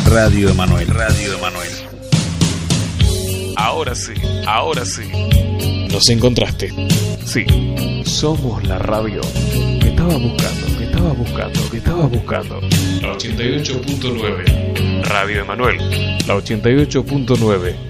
Radio Emanuel. Radio Emanuel. Ahora sí, ahora sí. Nos encontraste. Sí, somos la radio que estaba buscando. La 88.9. Radio Emanuel, la 88.9.